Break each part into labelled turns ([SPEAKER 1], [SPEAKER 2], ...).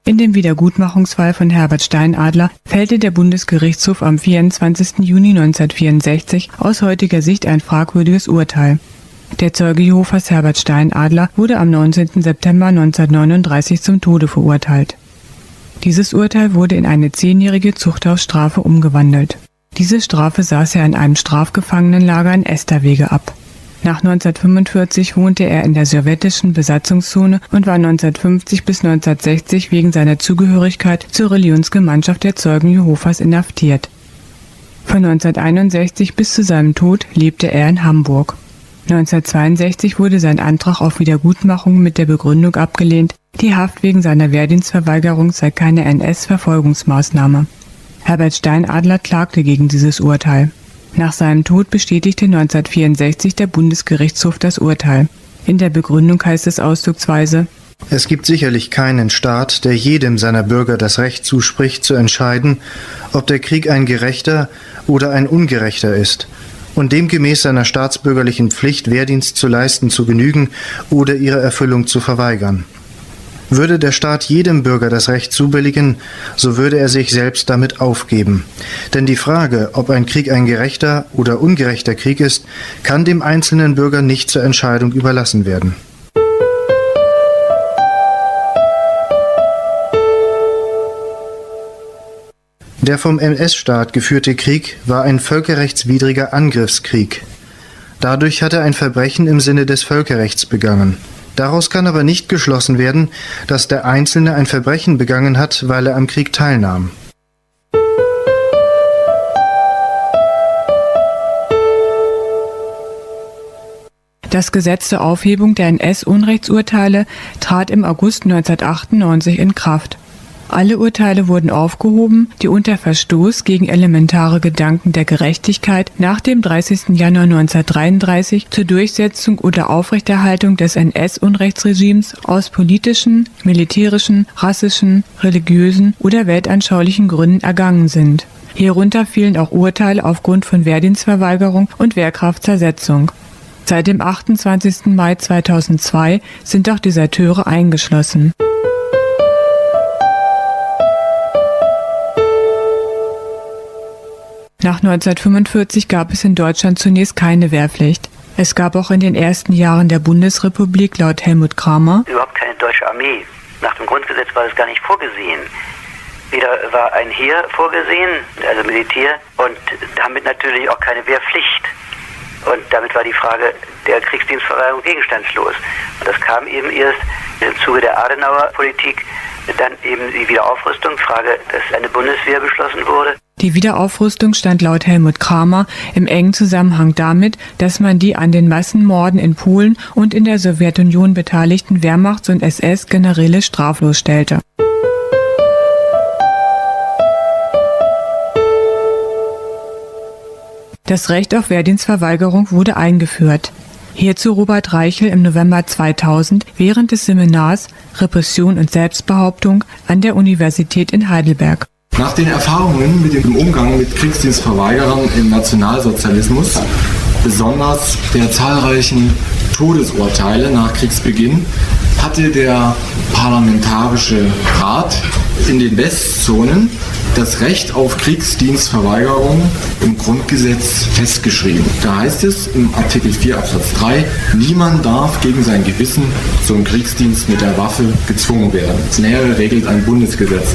[SPEAKER 1] In dem Wiedergutmachungsfall von Herbert Steinadler fällte der Bundesgerichtshof am 24. Juni 1964 aus heutiger Sicht ein fragwürdiges Urteil. Der Zeuge Jehovas Herbert Steinadler wurde am 19. September 1939 zum Tode verurteilt. Dieses Urteil wurde in eine 10-jährige Zuchthausstrafe umgewandelt. Diese Strafe saß er in einem Strafgefangenenlager in Esterwege ab. Nach 1945 wohnte er in der sowjetischen Besatzungszone und war 1950 bis 1960 wegen seiner Zugehörigkeit zur Religionsgemeinschaft der Zeugen Jehovas inhaftiert. Von 1961 bis zu seinem Tod lebte er in Hamburg. 1962 wurde sein Antrag auf Wiedergutmachung mit der Begründung abgelehnt, die Haft wegen seiner Wehrdienstverweigerung sei keine NS-Verfolgungsmaßnahme. Herbert Steinadler klagte gegen dieses Urteil. Nach seinem Tod bestätigte 1964 der Bundesgerichtshof das Urteil. In der Begründung heißt es ausdrucksweise:
[SPEAKER 2] Es gibt sicherlich keinen Staat, der jedem seiner Bürger das Recht zuspricht, zu entscheiden, ob der Krieg ein gerechter oder ein ungerechter ist, und dem gemäß seiner staatsbürgerlichen Pflicht, Wehrdienst zu leisten, zu genügen oder ihre Erfüllung zu verweigern. Würde der Staat jedem Bürger das Recht zubilligen, so würde er sich selbst damit aufgeben. Denn die Frage, ob ein Krieg ein gerechter oder ungerechter Krieg ist, kann dem einzelnen Bürger nicht zur Entscheidung überlassen werden. Der vom NS-Staat geführte Krieg war ein völkerrechtswidriger Angriffskrieg. Dadurch hat er ein Verbrechen im Sinne des Völkerrechts begangen. Daraus kann aber nicht geschlossen werden, dass der Einzelne ein Verbrechen begangen hat, weil er am Krieg teilnahm.
[SPEAKER 1] Das Gesetz zur Aufhebung der NS-Unrechtsurteile trat im August 1998 in Kraft. Alle Urteile wurden aufgehoben, die unter Verstoß gegen elementare Gedanken der Gerechtigkeit nach dem 30. Januar 1933 zur Durchsetzung oder Aufrechterhaltung des NS-Unrechtsregimes aus politischen, militärischen, rassischen, religiösen oder weltanschaulichen Gründen ergangen sind. Hierunter fielen auch Urteile aufgrund von Wehrdienstverweigerung und Wehrkraftzersetzung. Seit dem 28. Mai 2002 sind auch Deserteure eingeschlossen. Nach 1945 gab es in Deutschland zunächst keine Wehrpflicht. Es gab auch in den ersten Jahren der Bundesrepublik laut Helmut Kramer
[SPEAKER 3] überhaupt keine deutsche Armee. Nach dem Grundgesetz war das gar nicht vorgesehen. Weder war ein Heer vorgesehen, also Militär, und damit natürlich auch keine Wehrpflicht. Und damit war die Frage der Kriegsdienstverweigerung gegenstandslos. Und das kam eben erst im Zuge der Adenauer Politik, dann eben die Wiederaufrüstung, Frage, dass eine Bundeswehr beschlossen wurde.
[SPEAKER 1] Die Wiederaufrüstung stand laut Helmut Kramer im engen Zusammenhang damit, dass man die an den Massenmorden in Polen und in der Sowjetunion beteiligten Wehrmachts- und SS-Generäle straflos stellte. Das Recht auf Wehrdienstverweigerung wurde eingeführt. Hierzu Robert Reichel im November 2000 während des Seminars Repression und Selbstbehauptung an der Universität in Heidelberg.
[SPEAKER 4] Nach den Erfahrungen mit dem Umgang mit Kriegsdienstverweigerern im Nationalsozialismus, besonders der zahlreichen Todesurteile nach Kriegsbeginn, hatte der Parlamentarische Rat in den Westzonen das Recht auf Kriegsdienstverweigerung im Grundgesetz festgeschrieben. Da heißt es im Artikel 4 Absatz 3, niemand darf gegen sein Gewissen zum Kriegsdienst mit der Waffe gezwungen werden. Das Nähere regelt ein Bundesgesetz.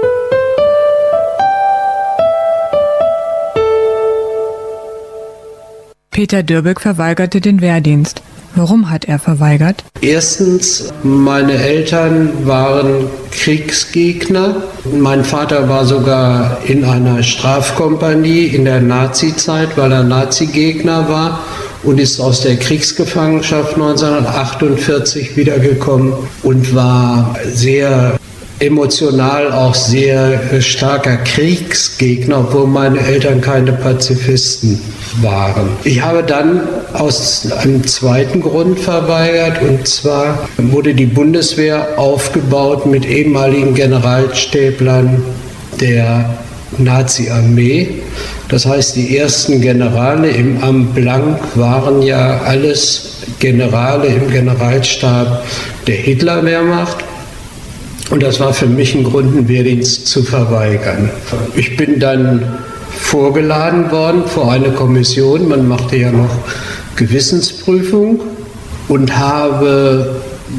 [SPEAKER 1] Peter Dürbeck verweigerte den Wehrdienst. Warum hat er verweigert?
[SPEAKER 5] Erstens, meine Eltern waren Kriegsgegner. Mein Vater war sogar in einer Strafkompanie in der Nazizeit, weil er Nazi-Gegner war und ist aus der Kriegsgefangenschaft 1948 wiedergekommen und war sehr emotional auch sehr starker Kriegsgegner, obwohl meine Eltern keine Pazifisten waren. Ich habe dann aus einem zweiten Grund verweigert, und zwar wurde die Bundeswehr aufgebaut mit ehemaligen Generalstäblern der Nazi-Armee. Das heißt, die ersten Generale im Amt Blank waren ja alles Generale im Generalstab der Hitlerwehrmacht. Und das war für mich ein Grund, einen Wehrdienst zu verweigern. Ich bin dann vorgeladen worden vor eine Kommission, man machte ja noch Gewissensprüfung, und habe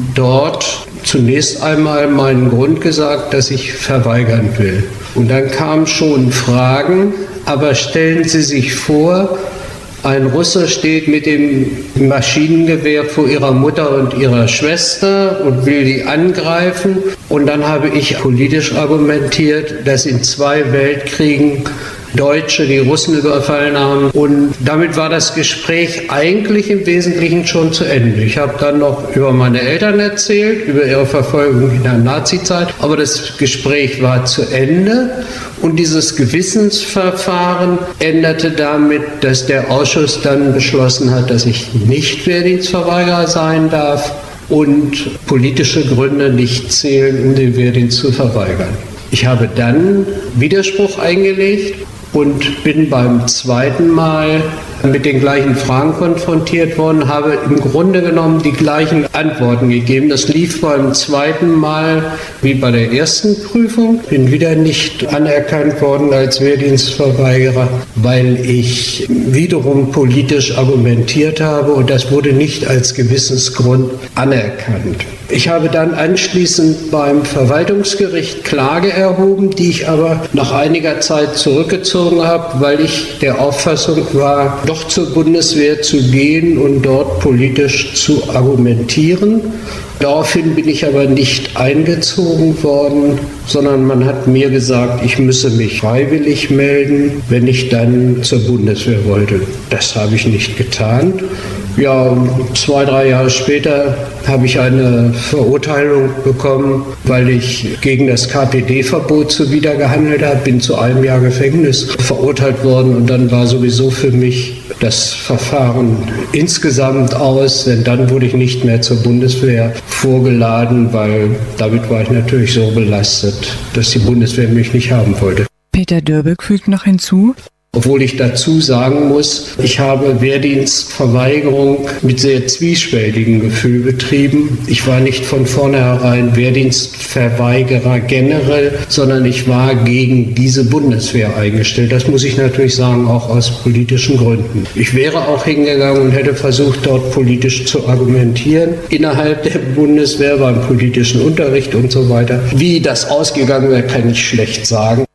[SPEAKER 5] dort zunächst einmal meinen Grund gesagt, dass ich verweigern will. Und dann kamen schon Fragen, aber stellen Sie sich vor, ein Russe steht mit dem Maschinengewehr vor ihrer Mutter und ihrer Schwester und will die angreifen. Und dann habe ich politisch argumentiert, dass in 2 Weltkriegen Deutsche die Russen überfallen haben. Und damit war das Gespräch eigentlich im Wesentlichen schon zu Ende. Ich habe dann noch über meine Eltern erzählt, über ihre Verfolgung in der Nazizeit. Aber das Gespräch war zu Ende. Und dieses Gewissensverfahren endete damit, dass der Ausschuss dann beschlossen hat, dass ich nicht Wehrdienstverweigerer sein darf und politische Gründe nicht zählen, um den Wehrdienst zu verweigern. Ich habe dann Widerspruch eingelegt und bin beim zweiten Mal mit den gleichen Fragen konfrontiert worden, habe im Grunde genommen die gleichen Antworten gegeben. Das lief beim zweiten Mal wie bei der ersten Prüfung. Bin wieder nicht anerkannt worden als Wehrdienstverweigerer, weil ich wiederum politisch argumentiert habe, und das wurde nicht als Gewissensgrund anerkannt. Ich habe dann anschließend beim Verwaltungsgericht Klage erhoben, die ich aber nach einiger Zeit zurückgezogen habe, weil ich der Auffassung war, doch zur Bundeswehr zu gehen und dort politisch zu argumentieren. Daraufhin bin ich aber nicht eingezogen worden, sondern man hat mir gesagt, ich müsse mich freiwillig melden, wenn ich dann zur Bundeswehr wollte. Das habe ich nicht getan. Ja, 2, 3 Jahre später habe ich eine Verurteilung bekommen, weil ich gegen das KPD-Verbot zuwidergehandelt habe, bin zu 1 Jahr Gefängnis verurteilt worden, und dann war sowieso für mich das Verfahren insgesamt aus, denn dann wurde ich nicht mehr zur Bundeswehr vorgeladen, weil damit war ich natürlich so belastet, dass die Bundeswehr mich nicht haben wollte.
[SPEAKER 1] Peter Dörbig fügt noch hinzu:
[SPEAKER 5] Obwohl ich dazu sagen muss, ich habe Wehrdienstverweigerung mit sehr zwiespältigem Gefühl betrieben. Ich war nicht von vornherein Wehrdienstverweigerer generell, sondern ich war gegen diese Bundeswehr eingestellt. Das muss ich natürlich sagen, auch aus politischen Gründen. Ich wäre auch hingegangen und hätte versucht, dort politisch zu argumentieren, innerhalb der Bundeswehr, beim politischen Unterricht und so weiter. Wie das ausgegangen wäre, kann ich schlecht sagen.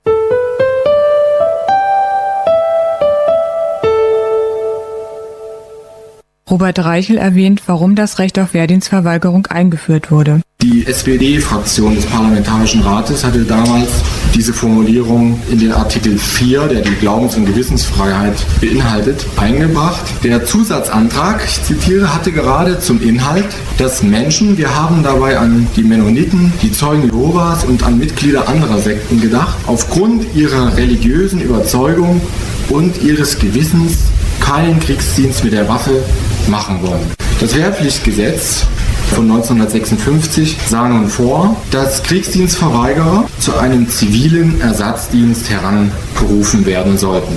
[SPEAKER 1] Robert Reichel erwähnt, warum das Recht auf Wehrdienstverweigerung eingeführt wurde.
[SPEAKER 4] Die SPD-Fraktion des Parlamentarischen Rates hatte damals diese Formulierung in den Artikel 4, der die Glaubens- und Gewissensfreiheit beinhaltet, eingebracht. Der Zusatzantrag, ich zitiere, hatte gerade zum Inhalt, dass Menschen, wir haben dabei an die Mennoniten, die Zeugen Jehovas und an Mitglieder anderer Sekten gedacht, aufgrund ihrer religiösen Überzeugung und ihres Gewissens keinen Kriegsdienst mit der Waffe machen wollen. Das Wehrpflichtgesetz von 1956 sah nun vor, dass Kriegsdienstverweigerer zu einem zivilen Ersatzdienst herangerufen werden sollten.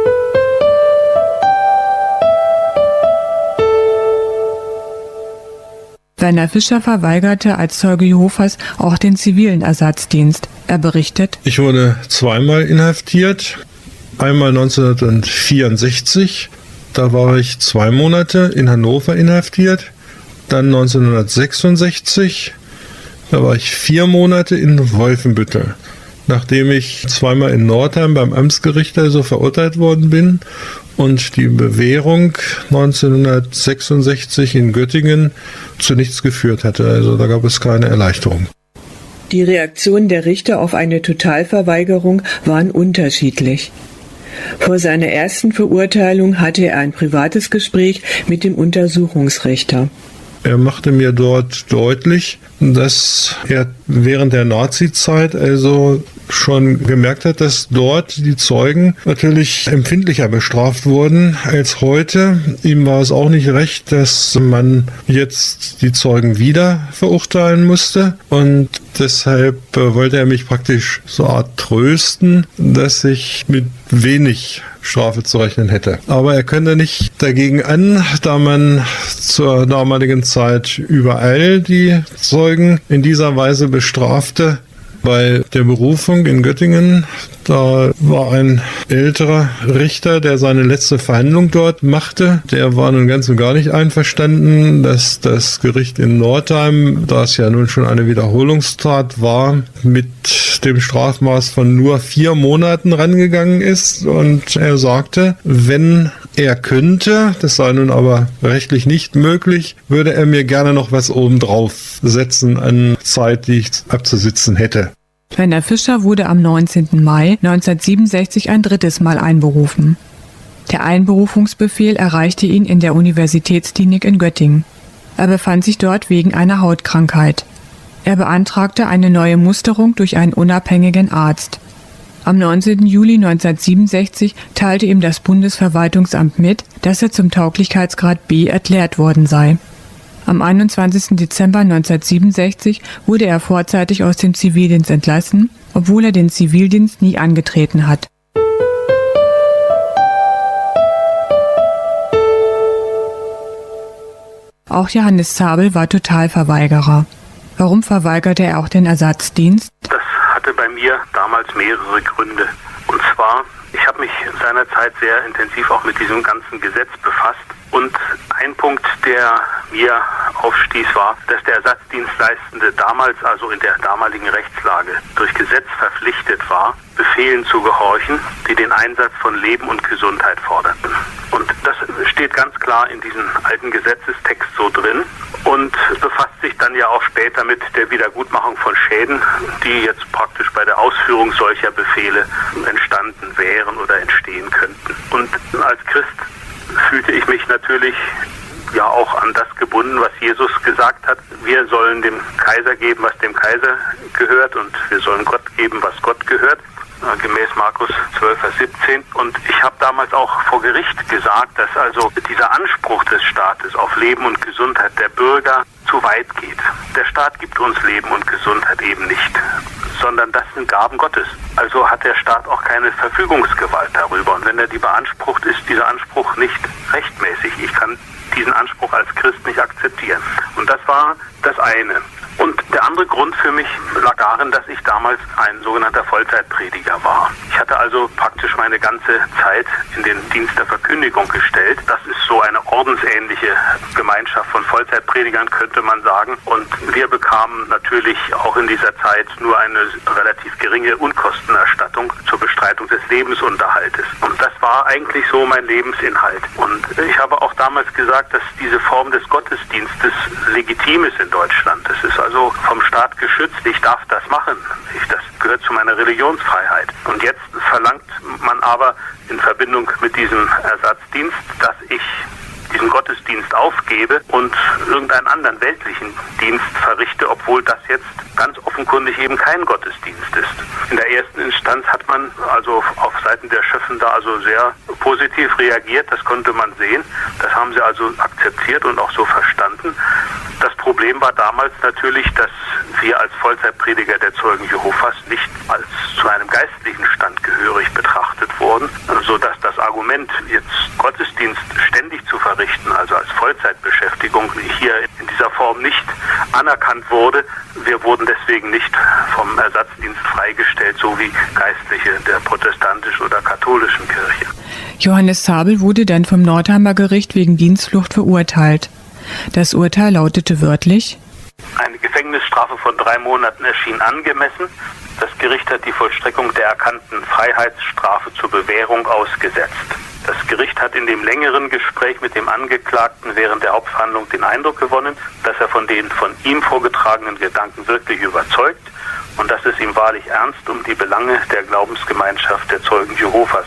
[SPEAKER 1] Werner Fischer verweigerte als Zeuge Jehovas auch den zivilen Ersatzdienst. Er berichtet:
[SPEAKER 6] Ich wurde 2-mal inhaftiert. Einmal 1964, da war ich 2 Monate in Hannover inhaftiert. Dann 1966, da war ich 4 Monate in Wolfenbüttel. Nachdem ich 2-mal in Nordheim beim Amtsgericht also verurteilt worden bin und die Bewährung 1966 in Göttingen zu nichts geführt hatte. Also da gab es keine Erleichterung.
[SPEAKER 1] Die Reaktionen der Richter auf eine Totalverweigerung waren unterschiedlich. Vor seiner ersten Verurteilung hatte er ein privates Gespräch mit dem Untersuchungsrichter.
[SPEAKER 6] Er machte mir dort deutlich, dass er während der Nazizeit also schon gemerkt hat, dass dort die Zeugen natürlich empfindlicher bestraft wurden als heute. Ihm war es auch nicht recht, dass man jetzt die Zeugen wieder verurteilen musste, und deshalb wollte er mich praktisch so eine Art trösten, dass ich mit wenig Strafe zu rechnen hätte. Aber er könnte nicht dagegen an, da man zur damaligen Zeit überall die Zeugen in dieser Weise bestrafte. Bei der Berufung in Göttingen, da war ein älterer Richter, der seine letzte Verhandlung dort machte. Der war nun ganz und gar nicht einverstanden, dass das Gericht in Nordheim, da es ja nun schon eine Wiederholungstat war, mit dem Strafmaß von nur 4 Monaten rangegangen ist. Und er sagte, wenn er könnte, das sei nun aber rechtlich nicht möglich, würde er mir gerne noch was obendrauf setzen an Zeit, die ich abzusitzen hätte.
[SPEAKER 1] Werner Fischer wurde am 19. Mai 1967 ein drittes Mal einberufen. Der Einberufungsbefehl erreichte ihn in der Universitätsklinik in Göttingen. Er befand sich dort wegen einer Hautkrankheit. Er beantragte eine neue Musterung durch einen unabhängigen Arzt. Am 19. Juli 1967 teilte ihm das Bundesverwaltungsamt mit, dass er zum Tauglichkeitsgrad B erklärt worden sei. Am 21. Dezember 1967 wurde er vorzeitig aus dem Zivildienst entlassen, obwohl er den Zivildienst nie angetreten hat. Auch Johannes Zabel war Totalverweigerer. Warum verweigerte er auch den Ersatzdienst?
[SPEAKER 7] Das hatte bei mir damals mehrere Gründe. Und zwar, ich habe mich seinerzeit sehr intensiv auch mit diesem ganzen Gesetz befasst. Und ein Punkt, der mir aufstieß, war, dass der Ersatzdienstleistende damals, also in der damaligen Rechtslage, durch Gesetz verpflichtet war, Befehlen zu gehorchen, die den Einsatz von Leben und Gesundheit forderten. Und das steht ganz klar in diesem alten Gesetzestext so drin und befasst sich dann ja auch später mit der Wiedergutmachung von Schäden, die jetzt praktisch bei der Ausführung solcher Befehle entstanden wären oder entstehen könnten. Und als Christ fühlte ich mich natürlich ja auch an das gebunden, was Jesus gesagt hat. Wir sollen dem Kaiser geben, was dem Kaiser gehört, und wir sollen Gott geben, was Gott gehört, gemäß Markus 12, Vers 17. Und ich habe damals auch vor Gericht gesagt, dass also dieser Anspruch des Staates auf Leben und Gesundheit der Bürger zu weit geht. Der Staat gibt uns Leben und Gesundheit eben nicht, sondern das sind Gaben Gottes. Also hat der Staat auch keine Verfügungsgewalt darüber. Und wenn er die beansprucht, ist dieser Anspruch nicht rechtmäßig. Ich kann diesen Anspruch als Christ nicht akzeptieren. Und das war das eine. Und der andere Grund für mich lag darin, dass ich damals ein sogenannter Vollzeitprediger war. Ich hatte also praktisch meine ganze Zeit in den Dienst der Verkündigung gestellt. Das ist so eine ordensähnliche Gemeinschaft von Vollzeitpredigern, könnte man sagen. Und wir bekamen natürlich auch in dieser Zeit nur eine relativ geringe Unkostenerstattung zur Bestreitung des Lebensunterhaltes. Und das war eigentlich so mein Lebensinhalt. Und ich habe auch damals gesagt, dass diese Form des Gottesdienstes legitim ist in Deutschland. Das ist also vom Staat geschützt. Ich darf das machen. Das gehört zu meiner Religionsfreiheit. Und jetzt verlangt man aber in Verbindung mit diesem Ersatzdienst, dass ich diesen Gottesdienst aufgebe und irgendeinen anderen weltlichen Dienst verrichte, obwohl das jetzt ganz offenkundig eben kein Gottesdienst ist. In der ersten Instanz hat man also auf Seiten der Schöffen da also sehr positiv reagiert, das konnte man sehen. Das haben sie also akzeptiert und auch so verstanden. Das Problem war damals natürlich, dass wir als Vollzeitprediger der Zeugen Jehovas nicht als zu einem geistlichen Stand gehörig betrachtet wurden, sodass das Argument, jetzt Gottesdienst ständig zu verrichten, also als Vollzeitbeschäftigung, hier in dieser Form nicht anerkannt wurde. Wir wurden deswegen nicht vom Ersatzdienst freigestellt, so wie Geistliche der protestantischen oder katholischen Kirche.
[SPEAKER 1] Johannes Zabel wurde dann vom Nordheimer Gericht wegen Dienstflucht verurteilt. Das Urteil lautete wörtlich:
[SPEAKER 7] Eine Gefängnisstrafe von 3 Monaten erschien angemessen. Das Gericht hat die Vollstreckung der erkannten Freiheitsstrafe zur Bewährung ausgesetzt. Das Gericht hat in dem längeren Gespräch mit dem Angeklagten während der Hauptverhandlung den Eindruck gewonnen, dass er von den von ihm vorgetragenen Gedanken wirklich überzeugt und dass es ihm wahrlich ernst um die Belange der Glaubensgemeinschaft der Zeugen Jehovas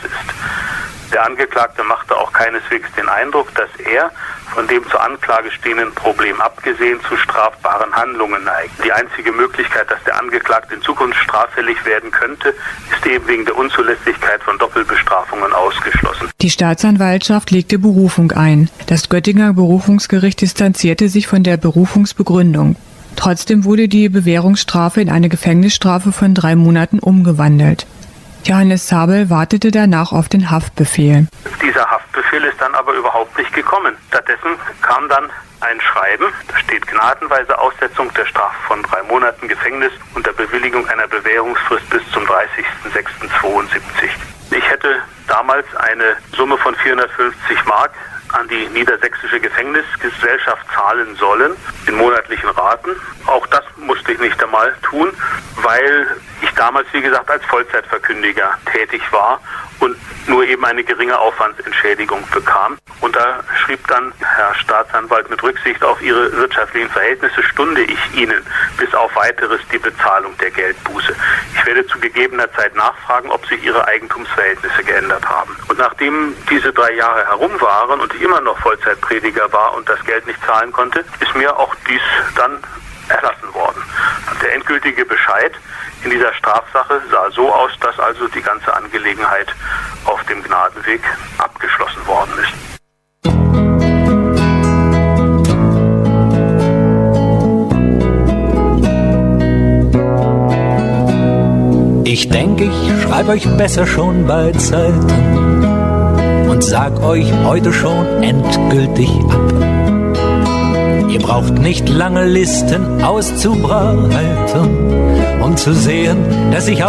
[SPEAKER 7] ist. Der Angeklagte machte auch keineswegs den Eindruck, dass er von dem zur Anklage stehenden Problem abgesehen zu strafbaren Handlungen neigt. Die einzige Möglichkeit, dass der Angeklagte in Zukunft straffällig werden könnte, ist eben wegen der Unzulässigkeit von Doppelbestrafungen ausgeschlossen.
[SPEAKER 1] Die Staatsanwaltschaft legte Berufung ein. Das Göttinger Berufungsgericht distanzierte sich von der Berufungsbegründung. Trotzdem wurde die Bewährungsstrafe in eine Gefängnisstrafe von 3 Monaten umgewandelt. Johannes Zabel wartete danach auf den Haftbefehl.
[SPEAKER 7] Dieser Haftbefehl ist dann aber überhaupt nicht gekommen. Stattdessen kam dann ein Schreiben, da steht gnadenweise Aussetzung der Strafe von 3 Monaten Gefängnis unter Bewilligung einer Bewährungsfrist bis zum 30.06.72. Ich hätte damals eine Summe von 450 Mark an die Niedersächsische Gefängnisgesellschaft zahlen sollen, in monatlichen Raten. Auch das musste ich nicht einmal tun, weil ich damals, wie gesagt, als Vollzeitverkündiger tätig war und nur eben eine geringe Aufwandsentschädigung bekam. Und da schrieb dann Herr Staatsanwalt, mit Rücksicht auf Ihre wirtschaftlichen Verhältnisse stunde ich Ihnen bis auf Weiteres die Bezahlung der Geldbuße. Ich werde zu gegebener Zeit nachfragen, ob sich Ihre Eigentumsverhältnisse geändert haben. Und nachdem diese 3 Jahre herum waren und ich immer noch Vollzeitprediger war und das Geld nicht zahlen konnte, ist mir auch dies dann erlassen worden. Der endgültige Bescheid in dieser Strafsache sah so aus, dass also die ganze Angelegenheit auf dem Gnadenweg abgeschlossen worden ist.
[SPEAKER 8] Ich denke, ich schreibe euch besser schon bei Zeiten und sag euch heute schon endgültig ab. Ihr braucht nicht lange Listen auszubreiten, um zu sehen, dass ich